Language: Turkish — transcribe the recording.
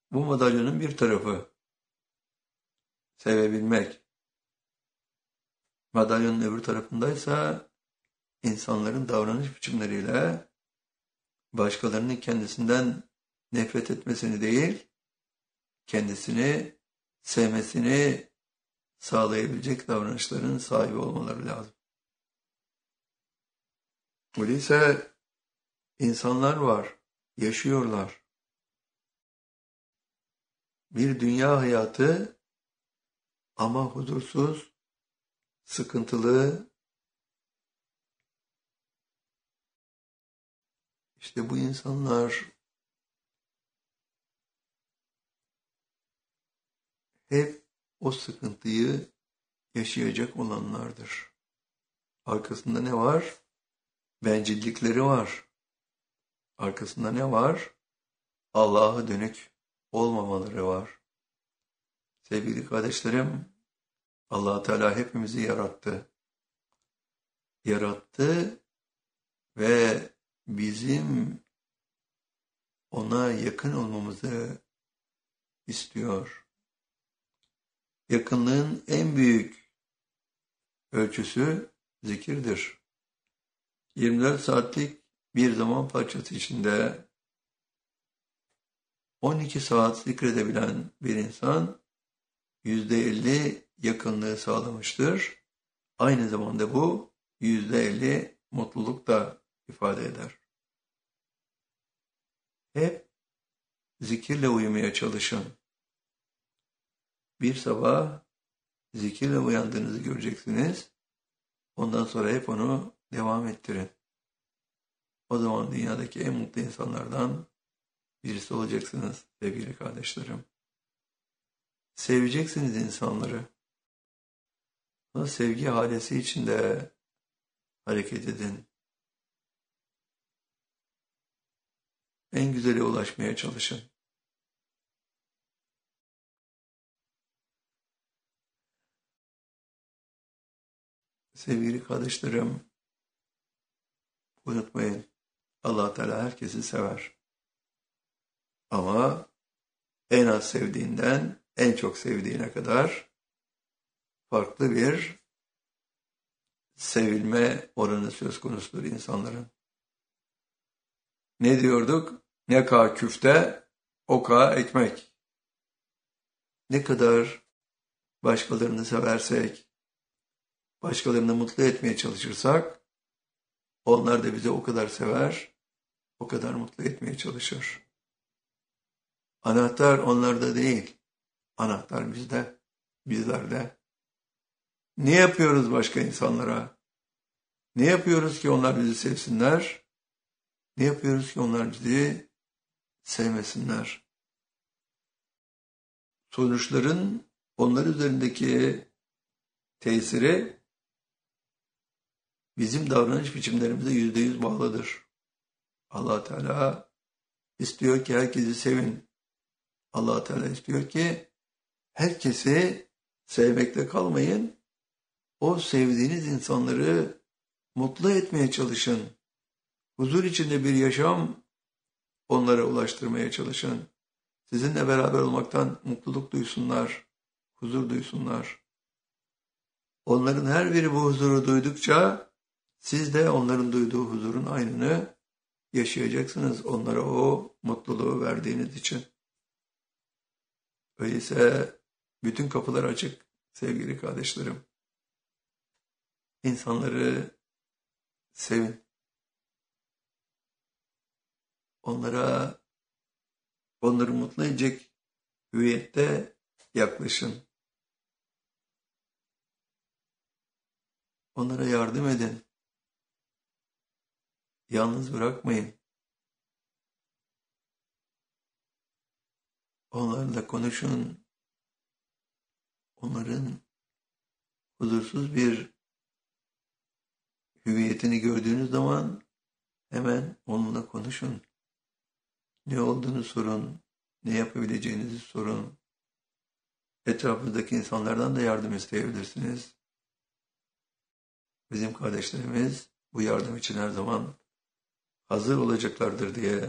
Bu madalyonun bir tarafı sevebilmek. Madalyonun öbür tarafındaysa insanların davranış biçimleriyle başkalarının kendisinden nefret etmesini değil, kendisini sevmesini sağlayabilecek davranışların sahibi olmaları lazım. Öyleyse insanlar var, yaşıyorlar. Bir dünya hayatı ama huzursuz, sıkıntılı. İşte bu insanlar hep o sıkıntıyı yaşayacak olanlardır. Arkasında ne var? Bencillikleri var. Arkasında ne var? Allah'a dönük olmamaları var. Sevgili kardeşlerim, Allah Teala hepimizi yarattı. Yarattı ve bizim ona yakın olmamızı istiyor. Yakınlığın en büyük ölçüsü zikirdir. 24 saatlik bir zaman parçası içinde 12 saat zikredebilen bir insan %50 yakınlığı sağlamıştır. Aynı zamanda bu %50 mutluluk da ifade eder. Hep zikirle uyumaya çalışın. Bir sabah zikirle uyandığınızı göreceksiniz. Ondan sonra hep onu devam ettirin. O zaman dünyadaki en mutlu insanlardan birisi olacaksınız sevgili kardeşlerim. Seveceksiniz insanları. O sevgi halesi içinde hareket edin. En güzele ulaşmaya çalışın. Sevgili kardeşlerim, unutmayın, Allah Teala herkesi sever. Ama en az sevdiğinden en çok sevdiğine kadar farklı bir sevilme oranı söz konusudur insanların. Ne diyorduk? Ne kadar küfte, o kadar ekmek. Ne kadar başkalarını seversek, başkalarını mutlu etmeye çalışırsak, onlar da bizi o kadar sever, o kadar mutlu etmeye çalışır. Anahtar onlarda değil, anahtar bizde, bizlerde. Ne yapıyoruz başka insanlara? Ne yapıyoruz ki onlar bizi sevsinler? Ne yapıyoruz ki onlar bizi sevmesinler? Sonuçların onlar üzerindeki tesiri bizim davranış biçimlerimize %100 bağlıdır. Allah Teala istiyor ki herkesi sevin. Allah Teala istiyor ki herkesi sevmekle kalmayın. O sevdiğiniz insanları mutlu etmeye çalışın. Huzur içinde bir yaşam onlara ulaştırmaya çalışın. Sizinle beraber olmaktan mutluluk duysunlar, huzur duysunlar. Onların her biri bu huzuru duydukça siz de onların duyduğu huzurun aynını yaşayacaksınız onlara o mutluluğu verdiğiniz için. Öyleyse bütün kapılar açık sevgili kardeşlerim. İnsanları sevin. Onları mutlu edecek hüviyette yaklaşın. Onlara yardım edin. Yalnız bırakmayın. Onlarla konuşun. Onların huzursuz bir hüviyetini gördüğünüz zaman hemen onunla konuşun. Ne olduğunu sorun, ne yapabileceğinizi sorun. Etrafınızdaki insanlardan da yardım isteyebilirsiniz. Bizim kardeşlerimiz bu yardım için her zaman hazır olacaklardır diye